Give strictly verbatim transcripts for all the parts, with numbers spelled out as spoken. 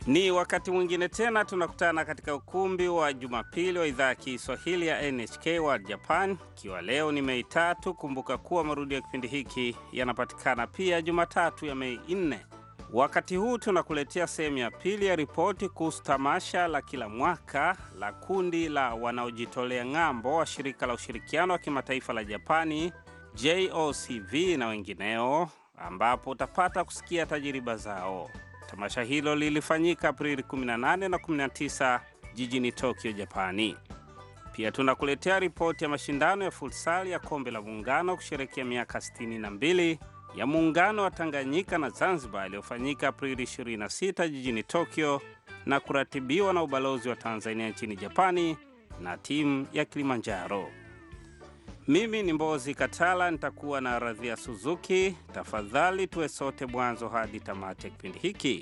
Ni wakati mwingine tena tunakutana katika ukumbi wa Jumapili wa idhaa ya Kiswahili ya N H K World Japan. Kiwa leo ni Mei tatu, kumbuka kuwa marudio ya kipindi hiki yanapatikana pia Jumatatu ya Mei nne. Wakati huu tunakuletea sehemu ya pili ya ripoti kuhusu tamasha la kila mwaka la kundi la wanaojitolea ng'ambo wa shirika la ushirikiano wa kimataifa la Japani J O C V na wengineo, ambapo utapata kusikia tajiriba zao. Tamasha hilo lilifanyika Aprili kumi na nane na kumi na tisa jijini Tokyo, Japani. Pia tunakuletea ripoti ya mashindano ya futsal ya kombe la muungano kusherehekea miaka sitini na mbili ya muungano wa Tanganyika na Zanzibar iliyofanyika Aprili ishirini na sita jijini Tokyo na kuratibiwa na ubalozi wa Tanzania nchini Japani na timu ya Kilimanjaro. Mimi ni Mbozi Katala, nitakuwa na Radhia Suzuki. Tafadhali tuwe sote mwanzo hadi tamati ya kipindi hiki.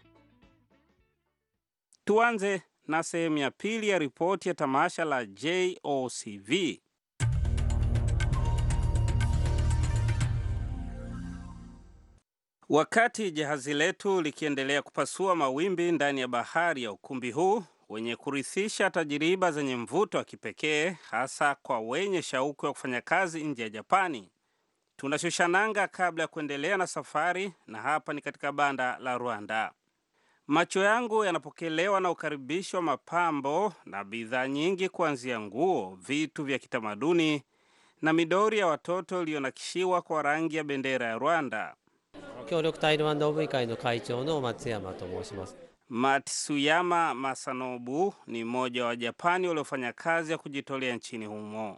Tuanze na sehemu ya pili ya ripoti ya tamasha la J O C V. Wakati jahazi letu likiendelea kupasua mawimbi ndani ya bahari ya ukumbi huu wenye kurithisha tajiriba zenye mvuto wa kipekee, hasa kwa wenye shauku ya kufanya kazi nje ya Japani, tunashusha nanga kabla ya kuendelea na safari, na hapa ni katika banda la Rwanda. Macho yangu yanapokelewa na ukaribisho mapambo na bidhaa nyingi, kuanzia nguo, vitu vya kitamaduni na midori ya watoto iliyonakishiwa kwa rangi ya bendera ya Rwanda. Matsuyama Masanobu ni mmoja wa Japani waliofanya kazi ya kujitolea nchini humo.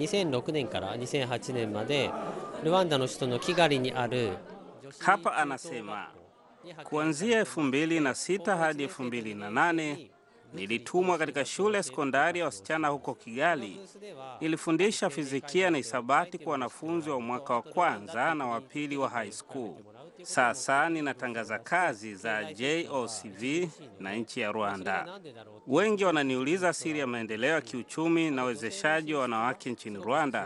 Hapa anasema, kuanzia elfu mbili na sita hadi elfu mbili na nane nilitumwa katika shule sekondari ya wasichana huko Kigali. Nilifundisha fizikia na hisabati kwa wanafunzi wa mwaka wa kwanza na wa pili wa high school. Sasa ninatangaza kazi za J O C V na nchi ya Rwanda. Wengi wananiuliza siri ya maendeleo ya kiuchumi na uwezeshaji wa wanawake nchini Rwanda.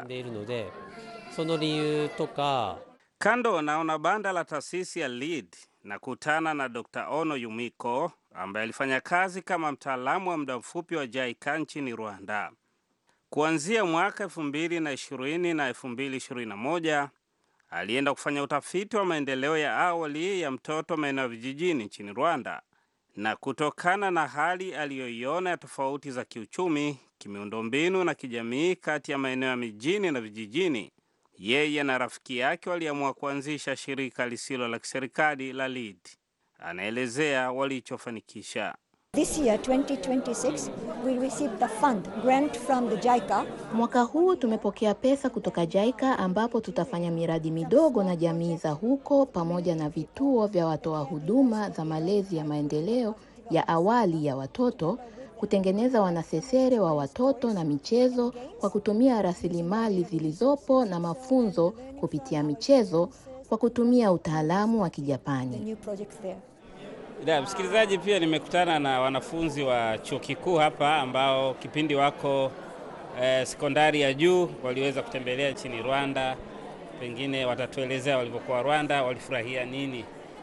Kando naona banda la taasisi ya Lead na kutana na Doctor Ono Yumiko, ambaye alifanya kazi kama mtaalamu wa muda mfupi wa JICA nchini Rwanda. Kuanzia mwaka elfu mbili na ishirini na elfu mbili na ishirini na moja alienda kufanya utafiti wa maendeleo ya awali ya mtoto maeneo ya vijijini nchini Rwanda, na kutokana na hali aliyoiona ya tofauti za kiuchumi, kimiundombinu na kijamii kati ya maeneo ya mijini na vijijini, yeye na rafiki yake waliamua kuanzisha shirika lisilo la kiserikali la Lead. Anaelezea walichofanikisha. This year twenty twenty-six we received the fund grant from the JICA. Mwaka huu tumepokea pesa kutoka JICA, ambapo tutafanya miradi midogo na jamii za huko pamoja na vituo vya watoa huduma za malezi ya maendeleo ya awali ya watoto, kutengeneza wanasesere wa watoto na michezo kwa kutumia rasilimali zilizopo na mafunzo kupitia michezo kwa kutumia utaalamu wa Kijapani. Da, msikilizaji, pia nimekutana na wanafunzi wa chuo kikuu hapa ambao kipindi wako eh, sekondari ya juu waliweza kutembelea nchini Rwanda. Pengine watatuelezea walivyokuwa Rwanda, walifurahia nini.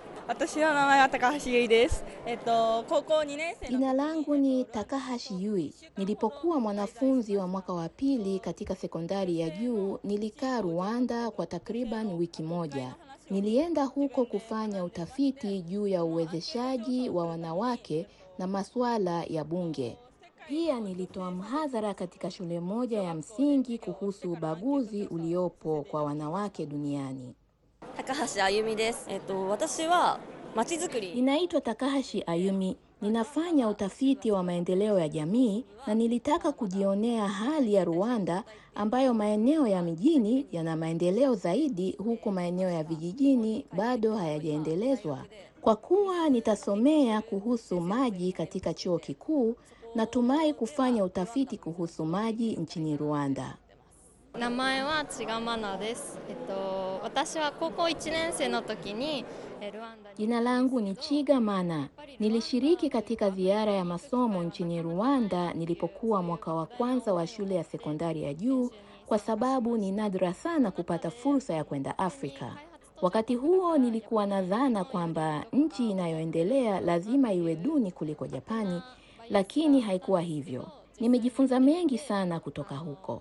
Jina langu ni Takahashi Yui. Nilipokuwa mwanafunzi wa mwaka wa pili katika sekondari ya juu, nilikaa Rwanda kwa takriban wiki moja. Nilienda huko kufanya utafiti juu ya uwezeshaji wa wanawake na masuala ya bunge. Pia nilitoa mhadhara katika shule moja ya msingi kuhusu ubaguzi uliopo kwa wanawake duniani. Takahashi Ayumi desu. Eto watashi wa machizukuri. Ninaitwa Takahashi Ayumi. Ninafanya utafiti wa maendeleo ya jamii na nilitaka kujionea hali ya Rwanda, ambayo maeneo ya mijini yana maendeleo zaidi huku maeneo ya vijijini bado hayajaendelezwa. Kwa kuwa nitasomea kuhusu maji katika chuo kikuu, natumai kufanya utafiti kuhusu maji nchini Rwanda. Namae wa Chigamana desu. Eto watashi wa koukou one nensei no toki ni Rwanda. Jina langu ni Chigamana. Nilishiriki katika ziara ya masomo nchini Rwanda nilipokuwa mwaka wa kwanza wa shule ya sekondari ya juu, kwa sababu ni nadra sana kupata fursa ya kwenda Afrika. Wakati huo nilikuwa na dhana kwamba nchi inayoendelea lazima iwe duni kuliko Japani, lakini haikuwa hivyo. Nimejifunza mengi sana kutoka huko.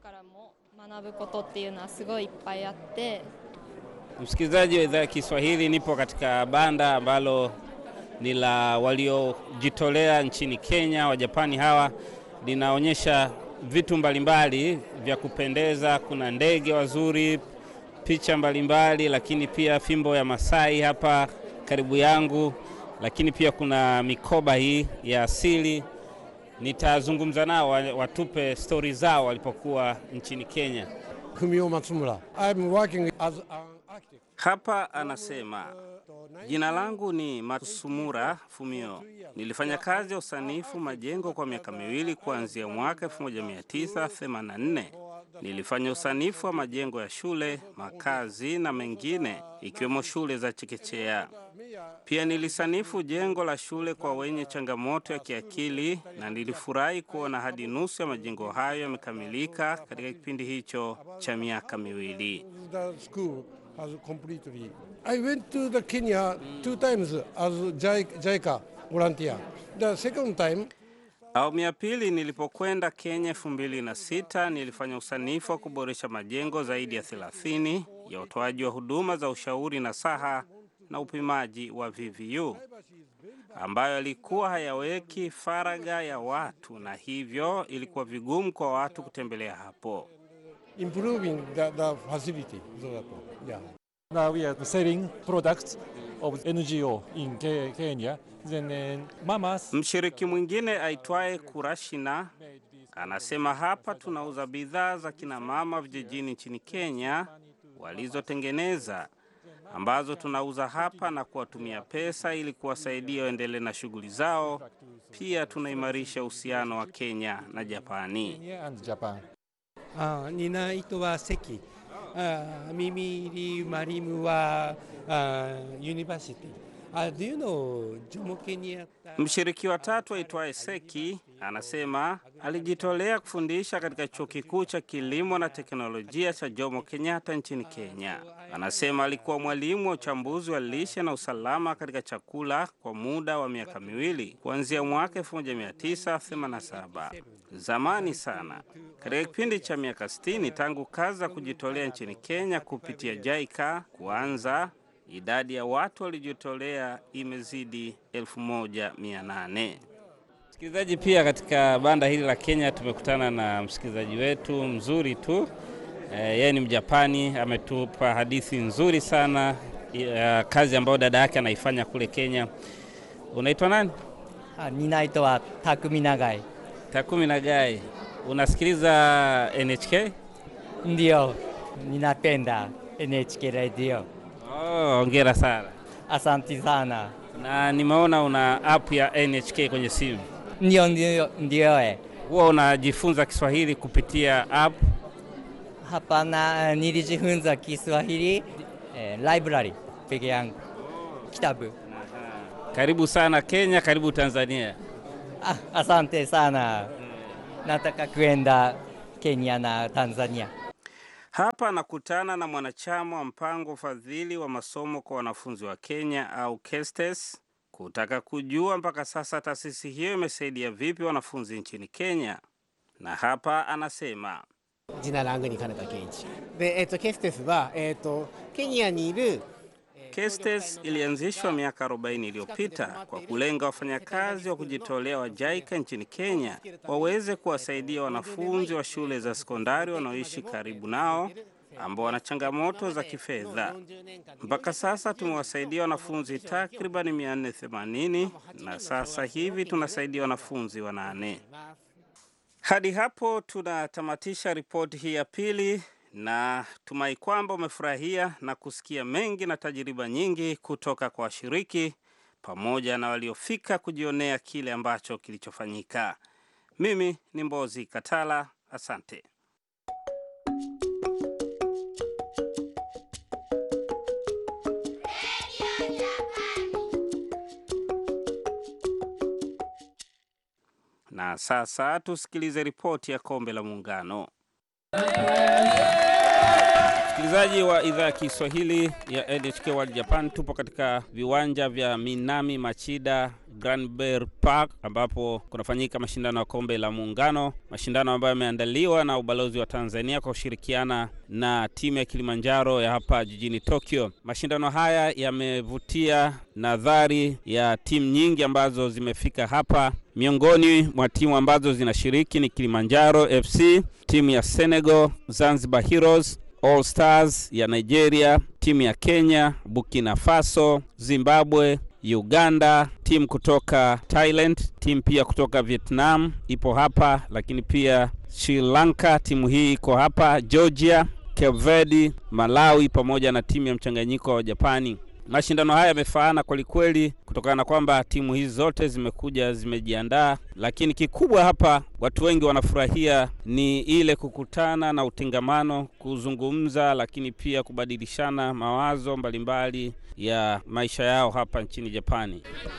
Msikilizaji wa idhaa ya Kiswahili, nipo katika banda ambalo ni la waliojitolea nchini Kenya, wa Japani hawa. Linaonyesha vitu mbalimbali vya kupendeza, kuna ndege wazuri, picha mbalimbali, lakini pia fimbo ya Masai hapa karibu yangu, lakini pia kuna mikoba hii ya asili. Nitazungumza nao watupe story zao walipokuwa nchini Kenya. Fumio Matsumura. I'm working as an architect. Hapa anasema, jina langu ni Matsumura Fumio. Nilifanya kazi ya usanifu majengo kwa miaka miwili kuanzia mwaka elfu moja mia tisa themanini na nne. Nilifanya usanifu wa majengo ya shule, makazi na mengine, ikiwemo shule za chekechea. Pia nilisanifu jengo la shule kwa wenye changamoto ya kiakili, na nilifurahi kuona hadi nusu ya majengo hayo yamekamilika katika kipindi hicho cha miaka miwili. The school has completely. I went to the Kenya two times as JICA volunteer. The second time, Awamu ya pili nilipokwenda Kenya elfu mbili na sita, nilifanya usanifu wa kuboresha majengo zaidi ya thelathini ya utoaji wa huduma za ushauri na saha na upimaji wa V V U, ambayo yalikuwa hayaweki faraga ya watu, na hivyo ilikuwa vigumu kwa watu kutembelea hapo. improving the, the facility. So that, yeah. Now we are selling products of N G O in Kenya. Then uh, mamas. Mshiriki mwingine aitwaye Kurashina anasema, hapa tunauza bidhaa za kina mama vijijini nchini Kenya walizotengeneza, ambazo tunauza hapa na kuwatumia pesa ili kuwasaidia waendelee na shughuli zao. Pia tunaimarisha uhusiano wa Kenya na Japani. Kenya and Japan. Ah, ninaitwa wa Seki. Ah, mimi ni mwalimu wa uh, university. Uh, do you know Jomo Kenyatta? Mshiriki wa tatu aitwaye Seki anasema alijitolea kufundisha katika chuo kikuu cha kilimo na teknolojia cha Jomo Kenyatta nchini Kenya. Anasema alikuwa mwalimu wa uchambuzi wa lishe na usalama katika chakula kwa muda wa miaka miwili kuanzia mwaka elfu moja mia tisa themanini na saba. Zamani sana. Katika kipindi cha miaka sitini tangu kazi za kujitolea nchini Kenya kupitia JICA kuanza, idadi ya watu walijitolea imezidi elfu moja mia nane. Msikilizaji, pia katika banda hili la Kenya tumekutana na msikilizaji wetu mzuri tu. E, yeye ni Mjapani, ametupa hadithi nzuri sana ya kazi ambayo dada yake anaifanya kule Kenya. Unaitwa nani? Ah, ninaitwa Takumi Nagai. Takumi Nagai. Unasikiliza N H K? Ndio, ninapenda N H K Radio. Oh, hongera sana. Asante sana. Na nimeona una app ya N H K kwenye simu. Ndio, ndio, ndio eh. Huwa unajifunza Kiswahili kupitia app? Hapana, nilijifunza Kiswahili eh, library peke yangu. Kitabu. Karibu sana Kenya, karibu Tanzania. Ah, asante sana. Nataka kwenda Kenya na Tanzania. Hapa nakutana na mwanachama wa mpango ufadhili wa masomo kwa wanafunzi wa Kenya au KESTES, kutaka kujua mpaka sasa taasisi hiyo imesaidia vipi wanafunzi nchini Kenya. Na hapa anasema, jina langu ni Kanata Keiichi. De eto KESTES wa eto Kenya ni iru. KESTES ilianzishwa miaka arobaini iliyopita kwa kulenga wafanyakazi wa kujitolea wa JICA nchini Kenya waweze kuwasaidia wanafunzi wa shule za sekondari wanaoishi karibu nao ambao wana changamoto za kifedha. Mpaka sasa tumewasaidia wanafunzi takriban mia nne themanini na sasa hivi tunasaidia wanafunzi wanane. Hadi hapo tunatamatisha ripoti hii ya pili, na tumai kwamba umefurahia na kusikia mengi na tajiriba nyingi kutoka kwa washiriki pamoja na waliofika kujionea kile ambacho kilichofanyika. Mimi ni Mbozi Katala, asante. Na sasa tusikilize ripoti ya Kombe la Muungano. Msikilizaji wa idhaa ya Kiswahili ya N H K World Japan, tupo katika viwanja vya Minami Machida Granberry Park ambapo kunafanyika mashindano ya kombe la muungano, mashindano ambayo yameandaliwa na ubalozi wa Tanzania kwa kushirikiana na timu ya Kilimanjaro ya hapa jijini Tokyo. Mashindano haya yamevutia nadhari ya timu nyingi ambazo zimefika hapa. Miongoni mwa timu ambazo zinashiriki ni Kilimanjaro F C, timu ya Senegal, Zanzibar Heroes, All Stars ya Nigeria, timu ya Kenya, Burkina Faso, Zimbabwe, Uganda, timu kutoka Thailand, timu pia kutoka Vietnam ipo hapa, lakini pia Sri Lanka, timu hii iko hapa, Georgia, Cape Verde, Malawi pamoja na timu ya mchanganyiko wa Japani. Mashindano haya yamefaana kweli kweli kutokana na kwamba timu hizi zote zimekuja zimejiandaa, lakini kikubwa hapa watu wengi wanafurahia ni ile kukutana na utengamano, kuzungumza, lakini pia kubadilishana mawazo mbalimbali ya maisha yao hapa nchini Japani.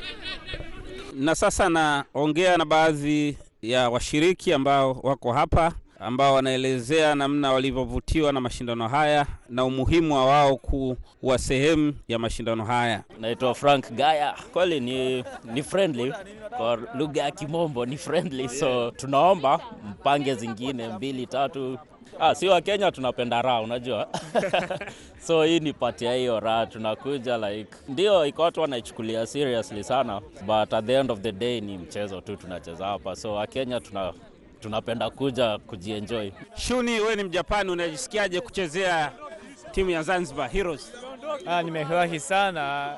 Na sasa naongea na baadhi ya washiriki ambao wako hapa, ambao wanaelezea namna walivyovutiwa na mashindano haya na umuhimu wa wao kuwa sehemu ya mashindano haya. Naitwa Frank Gaya. Kweli ni ni friendly, kwa lugha ya Kimombo ni friendly, so tunaomba mpange zingine mbili tatu. Ah, si wa Kenya tunapenda raha, unajua. So hii ni part ya hiyo raha, tunakuja like ndio iko watu wanaichukulia seriously sana, but at the end of the day ni mchezo tu tunacheza hapa. So wa Kenya tuna tunapenda kuja kujienjoy. Shuni, wewe ni Mjapani, unajisikiaje kuchezea timu ya Zanzibar Heroes? Ah, nimefurahi sana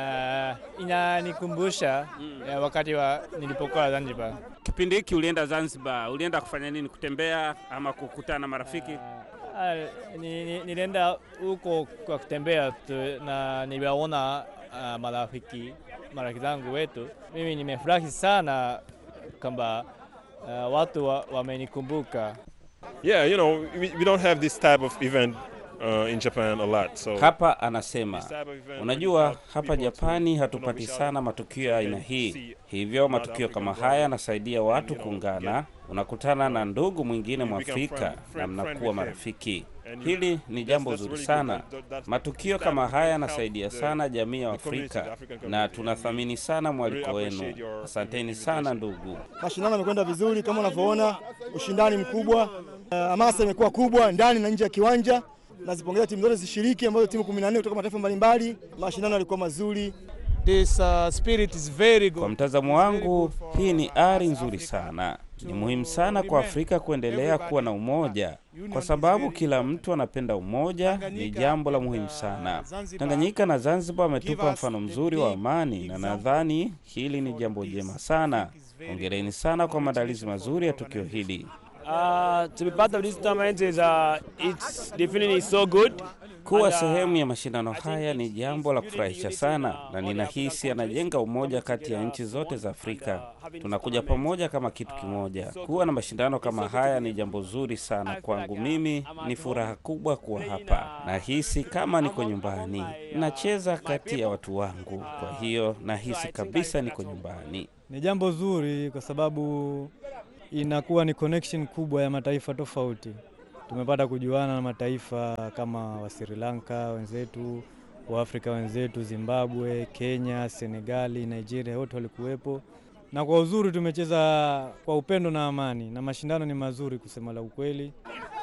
na inanikumbusha mm. wakati wa nilipokuwa Zanzibar. Kipindi hiki ulienda Zanzibar, ulienda kufanya nini? Kutembea ama kukutana na marafiki? Ah, nilienda huko kwa kutembea tu, na niliwaona uh, marafiki marafiki zangu wetu. Mimi nimefurahi sana kwamba Uh, watu wamenikumbuka. Wa yeah, you know, we, we don't have this type of event uh, in Japan a lot. So hapa anasema, unajua hapa Japani hatupati sana matukio ya aina hii. Hivyo matukio kama haya yanasaidia watu kuungana, unakutana na ndugu mwingine Mwafrika na mnakuwa marafiki. Hili ni jambo zuri sana. Matukio kama haya yanasaidia sana jamii ya Afrika na tunathamini sana mwaliko wenu. Asanteni sana ndugu. Mashindano yamekwenda vizuri kama unavyoona, ushindani mkubwa, hamasa uh, imekuwa kubwa ndani na nje ya kiwanja. Nazipongeza timu zote zishiriki ambazo timu kumi na nne kutoka mataifa mbalimbali. Mashindano yalikuwa mazuri. This uh, spirit is very good. Kwa mtazamo wangu, hii ni ari nzuri sana. Ni muhimu sana kwa Afrika kuendelea kuwa na umoja, kwa sababu kila mtu anapenda umoja. Ni jambo la muhimu sana. Tanganyika na Zanzibar wametupa mfano mzuri wa amani, na nadhani hili ni jambo jema sana. Hongereni sana kwa maandalizi mazuri ya tukio hili. Uh, to be part of this tournament is uh, it's definitely so good. Kuwa sehemu ya mashindano haya ni jambo la kufurahisha sana, na ninahisi anajenga umoja kati ya nchi zote za Afrika. Tunakuja pamoja kama kitu kimoja. Kuwa na mashindano kama haya ni jambo zuri sana kwangu. Mimi ni furaha kubwa kuwa hapa. Nahisi kama niko nyumbani. Nacheza kati ya watu wangu, kwa hiyo nahisi kabisa niko nyumbani. Ni jambo zuri kwa sababu inakuwa ni connection kubwa ya mataifa tofauti. Tumepata kujuana na mataifa kama wa Sri Lanka wenzetu, wa Afrika wenzetu, Zimbabwe, Kenya, Senegali, Nigeria, wote walikuwepo. Na kwa uzuri tumecheza kwa upendo na amani, na mashindano ni mazuri kusema la ukweli.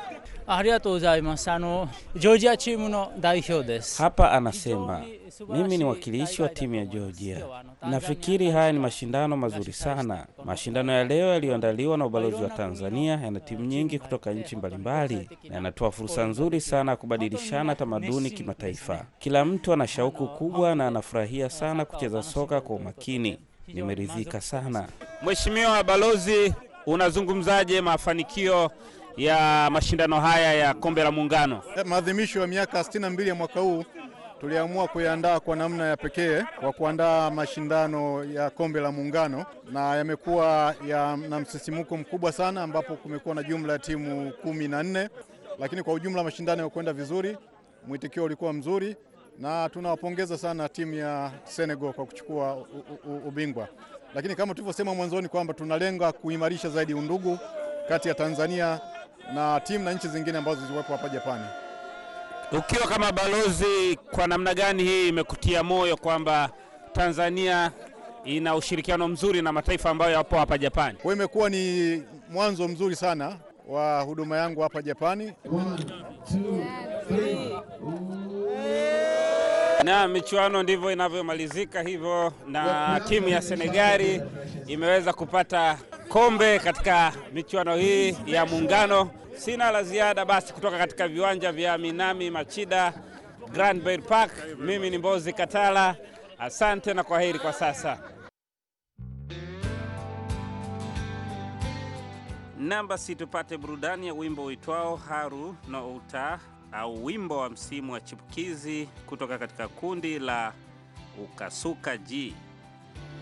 Georgia timu no daihyo desu. Hapa anasema, mimi ni wakilishi wa timu ya Georgia. Nafikiri haya ni mashindano mazuri sana. Mashindano ya leo yaliyoandaliwa na ubalozi wa Tanzania yana timu nyingi kutoka nchi mbalimbali, na yanatoa fursa nzuri sana kubadilishana tamaduni kimataifa. Kila mtu ana shauku kubwa na anafurahia sana kucheza soka kwa umakini. Nimeridhika sana. Mheshimiwa Balozi, unazungumzaje mafanikio ya mashindano haya ya kombe la muungano? Maadhimisho ya miaka sitini na mbili ya mwaka huu tuliamua kuiandaa kwa namna ya pekee kwa kuandaa mashindano ya kombe la muungano, na yamekuwa ya na msisimuko mkubwa sana, ambapo kumekuwa na jumla ya timu kumi na nne, lakini kwa ujumla mashindano yamekwenda vizuri, mwitikio ulikuwa mzuri, na tunawapongeza sana timu ya Senegal kwa kuchukua u, u, u, ubingwa. Lakini kama tulivyosema mwanzoni kwamba tunalenga kuimarisha zaidi undugu kati ya Tanzania na timu na nchi zingine ambazo ziliwepo hapa Japani. Ukiwa kama balozi, kwa namna gani hii imekutia moyo kwamba Tanzania ina ushirikiano mzuri na mataifa ambayo yapo hapa Japani? Kwa imekuwa ni mwanzo mzuri sana wa huduma yangu hapa Japani. Na michuano ndivyo inavyomalizika hivyo, na timu ya Senegali imeweza kupata kombe katika michuano hii ya Muungano. Sina la ziada basi kutoka katika viwanja vya Minami Machida Grand Bay Park. Mimi ni Mbozi Katala. Asante na kwaheri kwa sasa. Namba si tupate burudani ya wimbo uitwao Haru no Uta, au wimbo wa msimu wa chipukizi kutoka katika kundi la Ukasuka G.